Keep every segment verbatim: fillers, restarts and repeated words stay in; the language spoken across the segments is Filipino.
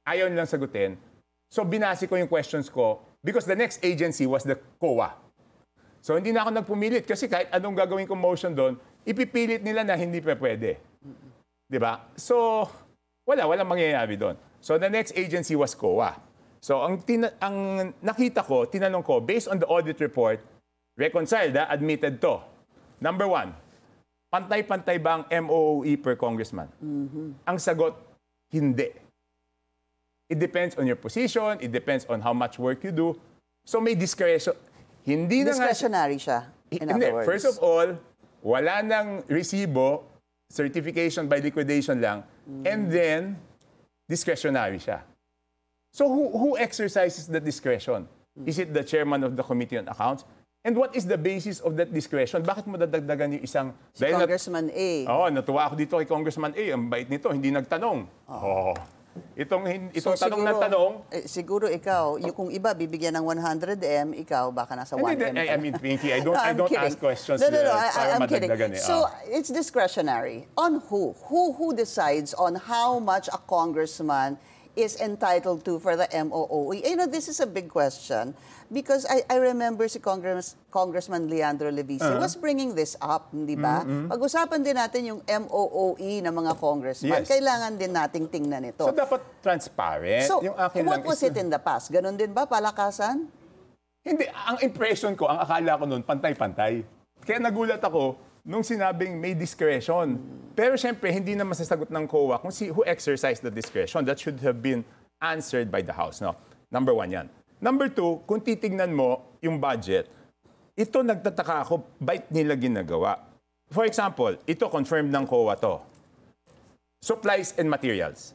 ayaw nilang sagutin. So binasi ko yung questions ko because the next agency was the C O A. So hindi na ako nagpumilit kasi kahit anong gagawin kong motion doon, ipipilit nila na hindi pa pwede. Di ba? So, wala, walang mangyayari doon. So the next agency was C O A. So ang, tina- ang nakita ko, tinanong ko, based on the audit report, reconciled, ha, admitted to. Number one, pantay-pantay ba ang M O O E per congressman? Mm-hmm. Ang sagot, hindi. It depends on your position, it depends on how much work you do. So may discretion. Hindi Discretionary na nga, siya, in hindi, other words. First of all, wala nang resibo, certification by liquidation lang, mm. and then, discretionary siya. So who, who exercises the discretion? Mm. Is it the chairman of the Committee on Accounts? And what is the basis of that discretion? Bakit mo dadagdagan yung isang... Si Congressman A. Oo, oh, natuwa ako dito kay Congressman A. Ang bait nito, hindi nagtanong. Oo. Oh. Itong, itong So, tanong siguro, na tanong... eh, siguro ikaw, yung kung iba bibigyan ng one hundred M, ikaw baka nasa one M. I, I mean, Pinky, I don't, No, I don't kidding. ask questions No, no, no, uh, I, para I'm kidding. madagdagan. Eh. So, Oh. it's discretionary. On who? Who who decides on how much a congressman is entitled to for the M O O E? You know, this is a big question because I, I remember si Congress, Congressman Leandro Levici uh-huh. was bringing this up, di ba? Mm-hmm. Pag-usapan din natin yung M O O E ng mga congressman. Yes. Kailangan din nating tingnan ito. So, dapat transparent. So, yung akin what lang was is, it in the past? Ganon din ba? Palakasan? Hindi. Ang impression ko, ang akala ko noon, pantay-pantay. Kaya nagulat ako nung sinabing may discretion. Pero syempre, hindi na masasagot ng C O A kung si, who exercised the discretion. That should have been answered by the House. No? Number one yan. Number two, kung titignan mo yung budget, ito nagtataka ako, bait nila ginagawa. For example, ito confirmed ng C O A to. Supplies and materials.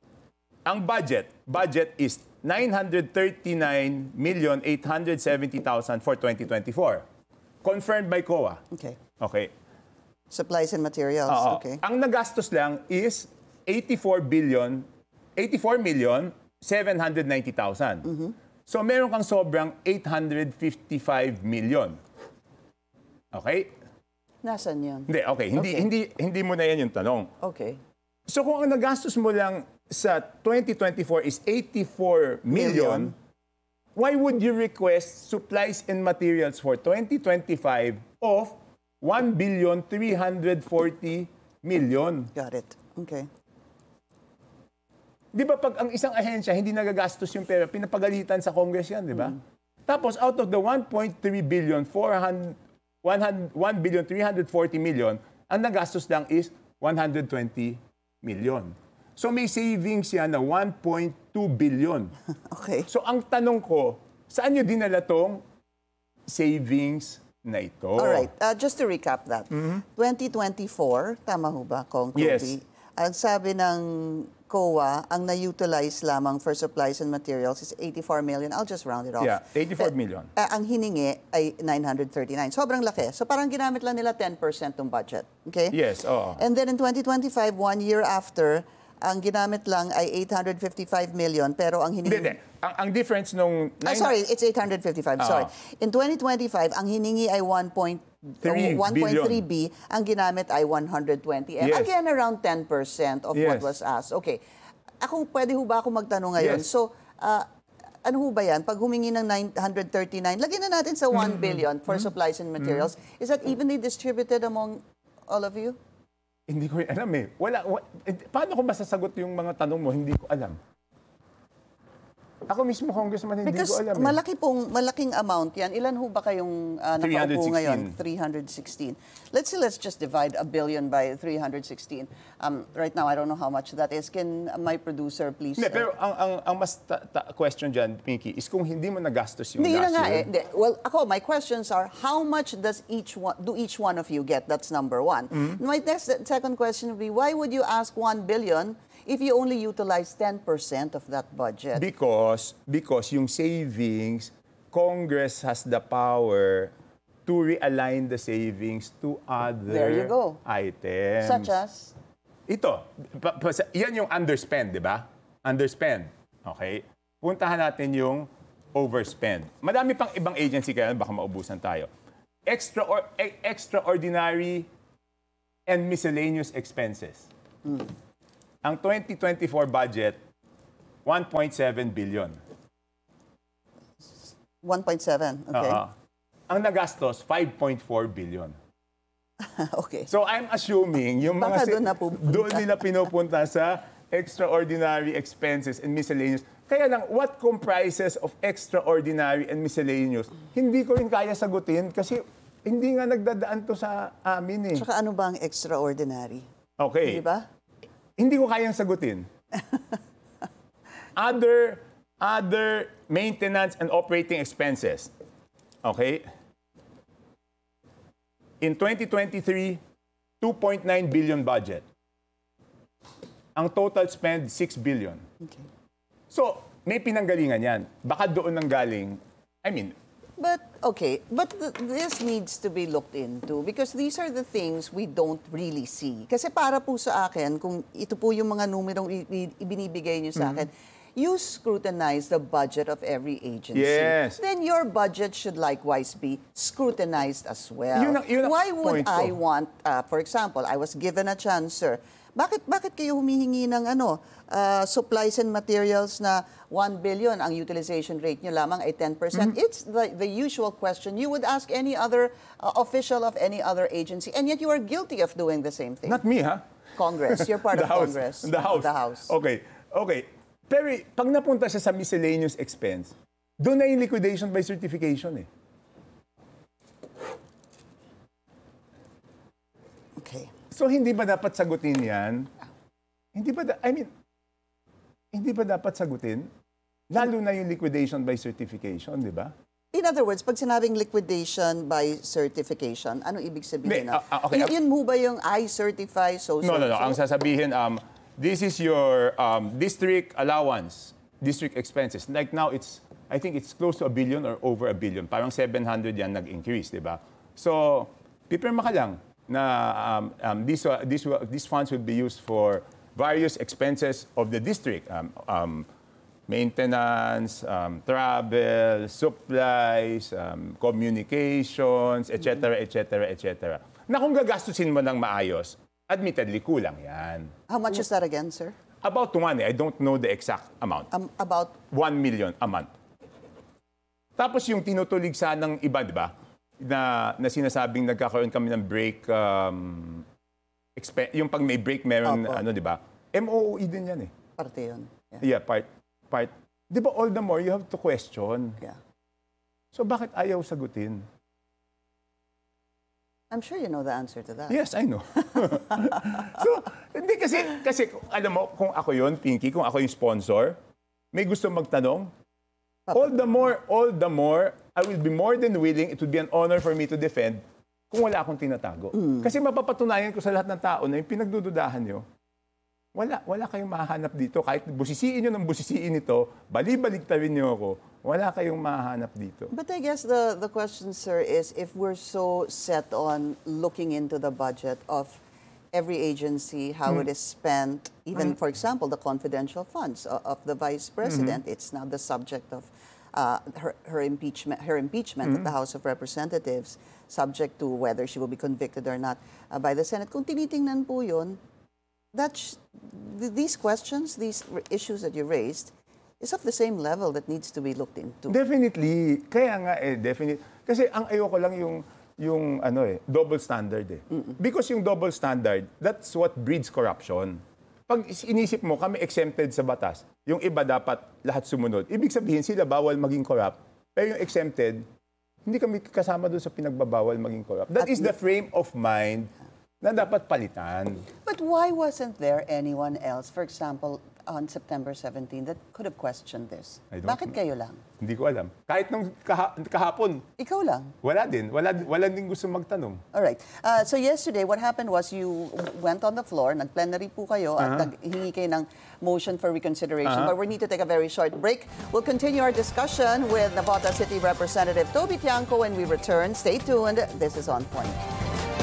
Ang budget, budget is nine hundred thirty-nine million eight hundred seventy thousand for twenty twenty-four. Confirmed by C O A. Okay. Okay. Supplies and materials. Oo. Okay. Ang nagastos lang is eighty-four billion, eighty-four million seven hundred ninety thousand. Mm-hmm. So meron kang sobrang eight hundred fifty-five million. Okay? Nasaan yun? Hindi, okay. Hindi, Okay. hindi, hindi mo na yan yung tanong. Okay. So kung ang nagastos mo lang sa twenty twenty-four is eighty-four million, million, why would you request supplies and materials for twenty twenty-five of one billion three hundred forty million? Got it. Okay. Di ba pag ang isang ahensya hindi nagagastos yung pera, pinapagalitan sa Congress yan, di ba? Mm. Tapos out of the one point three billion, one billion three hundred forty million, ang nagastos lang is one hundred twenty million. So may savings yan na one point two billion. Okay. So ang tanong ko, saan nyo dinala tong savings na ito? Alright, uh, just to recap that. Mm-hmm. twenty twenty-four, tama ho ba, Kong Toby? Yes. Ang sabi ng C O A, ang na-utilize lamang for supplies and materials is eighty-four million. I'll just round it off. Yeah, eighty-four million. Uh, ang hiningi ay nine hundred thirty-nine. Sobrang laki. So parang ginamit lang nila ten percent ng budget. Okay? Yes, oo. And then in twenty twenty-five, one year after, ang ginamit lang ay eight hundred fifty-five million, pero ang hiningi... Hindi, hindi. Ang, ang difference nung... Ah, sorry, it's eight hundred fifty-five. Sorry. In twenty twenty-five, ang hiningi ay one point three B, ang ginamit ay one hundred twenty M. Yes. Again, around ten percent of Yes. what was asked. Okay. Akong pwede ho ba ako magtanong ngayon? Yes. So, uh, ano ho ba yan? Pag humingi ng nine hundred thirty-nine, lagyan na natin sa one billion for supplies and materials. Is that evenly distributed among all of you? Hindi ko rin alam eh. Wala, wa, eh, paano ko masasagot yung mga tanong mo? Hindi ko alam. Ako mismo, Congressman, hindi Because ko alam eh. malaki pong, malaking amount yan. Ilan ho ba kayong uh, nakaupo ngayon? three hundred sixteen. Let's say let's just divide a billion by three hundred sixteen. Um, right now, I don't know how much that is. Can uh, my producer please... Hindi, uh, pero ang, ang, ang mas ta- ta- question dyan, Pinky, is kung hindi mo nagastos yung Hindi, yun na last nga year. eh. Hindi. Well, ako, my questions are, how much does each one, do each one of you get? That's number one. Mm-hmm. My next, second question would be, why would you ask one billion if you only utilize ten percent of that budget? Because, because yung savings, Congress has the power to realign the savings to other There you go. items. Such as? Ito, pa, pa, yan yung underspend, di ba? Underspend. Okay? Puntahan natin yung overspend. Madami pang ibang agency kaya baka maubusan tayo. Extra or, e- extraordinary and miscellaneous expenses. Hmm. Ang twenty twenty-four budget, one point seven billion. one point seven, okay. Oo. Ang nagastos, five point four billion. Okay. So I'm assuming yung mga Baka si- doon na pupunta. doon nila pinupunta sa extraordinary expenses and miscellaneous. Kaya lang, what comprises of extraordinary and miscellaneous? Hindi ko rin kaya sagutin kasi hindi nga nagdadaan to sa amin eh. Tsaka ano ba ang extraordinary? Di Okay. ba? Hindi ko kayang sagutin. other other maintenance and operating expenses. Okay? In twenty twenty-three, two point nine billion budget. Ang total spend, six billion. Okay. So, may pinanggalingan yan. Baka doon nang galing, I mean, But, okay, but th- this needs to be looked into because these are the things we don't really see. Kasi para po sa akin, kung ito po yung mga numerong i- i- ibinibigay niyo sa akin, you scrutinize the budget of every agency. Yes. Then your budget should likewise be scrutinized as well. Yun ang- yun ang Why would point ko. I want, uh, for example, I was given a chance, sir, bakit bakit kayo humihingi ng ano, uh, supplies and materials na one billion, ang utilization rate nyo lamang ay ten percent? Mm-hmm. It's the, the usual question you would ask any other uh, official of any other agency, and yet you are guilty of doing the same thing. not me, ha? Congress, you're part The of House. Congress. The House. The House. Okay. Okay. Pero pag napunta siya sa miscellaneous expense, doon na yung liquidation by certification eh. Okay. So hindi ba dapat sagutin yan? Hindi ba, da- I mean, hindi ba dapat sagutin? Lalo na yung liquidation by certification, di ba? In other words, pag sinabing liquidation by certification, ano ibig sabihin? Hindi, na? ah, ah, okay. Y- yun mo ba yung I certify so so No, no, no. so? Ang sasabihin, um, this is your um, district allowance, district expenses. Like now, it's, I think it's close to a billion or over a billion. Parang seven hundred yan nag-increase, di ba? So, pipirma ka lang na um, um, these, uh, these, uh, these funds will be used for various expenses of the district. Um, um, maintenance, um, travel, supplies, um, communications, et cetera, et cetera, et cetera. Na kung gagastusin mo ng maayos, admittedly, kulang yan. How much is that again, sir? About one, eh, I don't know the exact amount. Um, about One million a month. Tapos yung tinutulig sa ng iba, di ba? Na, na sinasabing nagkakaroon kami ng break, um, expe- yung pag may break meron, Opo. ano, di ba? M O O E din yan eh. parte yun. Yeah. Yeah, part, part. Di ba all the more you have to question. Yeah. So bakit ayaw sagutin? I'm sure you know the answer to that. Yes, I know. So, hindi kasi, kasi alam mo, kung ako yon Pinky, kung ako yung sponsor, may gusto magtanong, all the more, all the more, I will be more than willing, it would be an honor for me to defend kung wala akong tinatago. Kasi mapapatunayan ko sa lahat ng tao na yung pinagdududahan nyo, wala, wala kayong mahahanap dito. Kahit busisiin nyo ng busisiin ito, bali-baligtarin nyo ako, wala kayong mahahanap dito. But I guess the, the question, sir, is if we're so set on looking into the budget of every agency, how it is spent, even, for example, the confidential funds of, of the Vice President, it's now the subject of uh, her, her impeachment, her impeachment at the House of Representatives, subject to whether she will be convicted or not uh, by the Senate. Kung tinitingnan po yun, that sh- th- these questions, these r- issues that you raised, is of the same level that needs to be looked into. Definitely. Kaya nga eh, definitely. Kasi ang ayoko lang yung, yung ano eh, double standard eh. Because yung double standard, that's what breeds corruption. Pag is- inisip mo, kami exempted sa batas, yung iba dapat lahat sumunod. Ibig sabihin, sila bawal maging corrupt. Pero yung exempted, hindi kami kasama doon sa pinagbabawal maging corrupt. That At is the frame of mind na dapat palitan. But why wasn't there anyone else, for example, on September seventeenth, that could have questioned this? I don't Bakit know. kayo lang? Hindi ko alam. Kahit nung kaha- kahapon, Ikaw lang. wala din. Wala, wala din gusto magtanong. All right. Uh, so yesterday, what happened was you went on the floor, nag-plenary po kayo, at naghingi kayo ng motion for reconsideration. But we need to take a very short break. We'll continue our discussion with Navota City Representative Toby Tiangco when we return. Stay tuned. This is On Point.